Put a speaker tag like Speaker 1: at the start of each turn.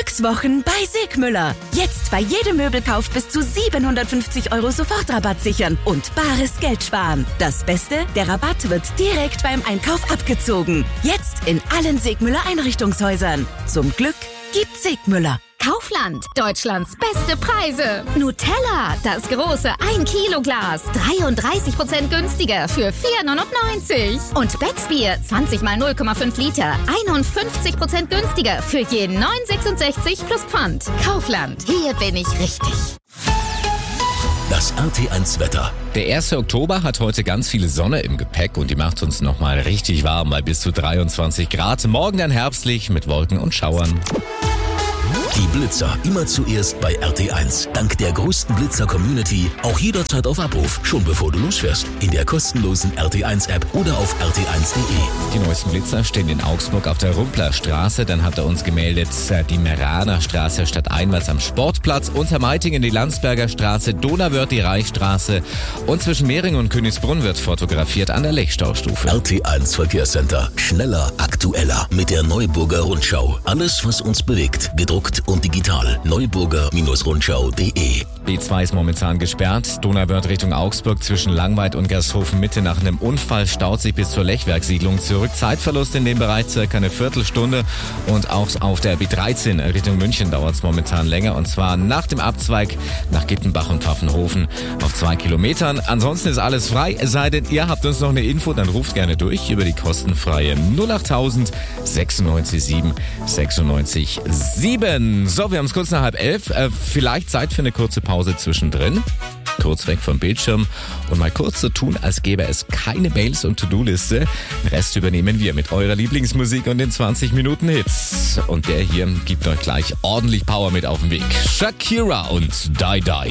Speaker 1: 6 Wochen bei Segmüller. Jetzt bei jedem Möbelkauf bis zu 750 € Sofortrabatt sichern und bares Geld sparen. Das Beste, der Rabatt wird direkt beim Einkauf abgezogen. Jetzt in allen Segmüller Einrichtungshäusern. Zum Glück gibt Segmüller.
Speaker 2: Kaufland, Deutschlands beste Preise. Nutella, das große 1-Kilo-Glas, 33% günstiger für 4,99 €. Und Becksbier, 20 mal 0,5 Liter, 51% günstiger für je 9,66 plus Pfand. Kaufland, hier bin ich richtig.
Speaker 3: Das RT1-Wetter.
Speaker 4: Der 1. Oktober hat heute ganz viele Sonne im Gepäck und die macht uns nochmal richtig warm bei bis zu 23 Grad. Morgen dann herbstlich mit Wolken und Schauern.
Speaker 3: Die Blitzer immer zuerst bei RT1. Dank der größten Blitzer-Community auch jederzeit auf Abruf, schon bevor du losfährst. In der kostenlosen RT1-App oder auf rt1.de.
Speaker 4: Die neuesten Blitzer stehen in Augsburg auf der Rumpler Straße. Dann hat er uns gemeldet, die Meraner Straße statt einwärts am Sportplatz. Untermeitingen die Landsberger Straße, Donauwörth die Reichsstraße. Und zwischen Mehring und Königsbrunn wird fotografiert an der Lechstaustufe.
Speaker 3: RT1 Verkehrscenter. Schneller, aktueller mit der Neuburger Rundschau. Alles, was uns bewegt. Gedruckt und digital. Neuburger-Rundschau.de.
Speaker 4: B2 ist momentan gesperrt. Donauwörth Richtung Augsburg zwischen Langweid und Gersthofen Mitte nach einem Unfall staut sich bis zur Lechwerksiedlung zurück. Zeitverlust in dem Bereich circa eine Viertelstunde. Und auch auf der B13 Richtung München dauert es momentan länger. Und zwar nach dem Abzweig nach Gittenbach und Pfaffenhofen auf 2 Kilometern. Ansonsten ist alles frei. Es sei denn, ihr habt uns noch eine Info, dann ruft gerne durch über die kostenfreie 08000 96 7 96 7. So, wir haben es kurz nach 10:30. Vielleicht Zeit für eine kurze Pause zwischendrin. Kurz weg vom Bildschirm und mal kurz so tun, als gäbe es keine Mails und To-Do-Liste. Den Rest übernehmen wir mit eurer Lieblingsmusik und den 20 Minuten Hits. Und der hier gibt euch gleich ordentlich Power mit auf den Weg. Shakira und Die Die.